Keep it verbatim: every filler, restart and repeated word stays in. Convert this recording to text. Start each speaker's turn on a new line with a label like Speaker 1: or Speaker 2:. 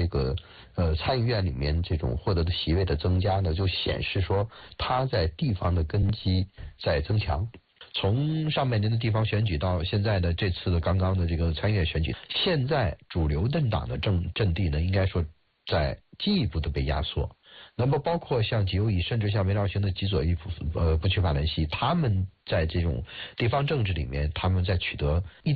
Speaker 1: 这个呃参议院里面这种获得的席位的增加呢，就显示说他在地方的根基在增强。从上半年的地方选举到现在的这次的刚刚的这个参议院选举，现在主流政党的阵阵地呢，应该说在进一步的被压缩。那么包括像极右翼，甚至像梅绍雄的极左翼呃不屈法兰西，他们在这种地方政治里面，他们在取得一